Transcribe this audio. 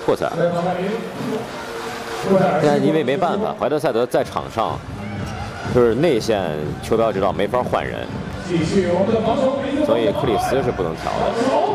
扩赛。现在因为没办法，怀特塞德在场上就是内线球标知道没法换人，所以克里斯是不能调的。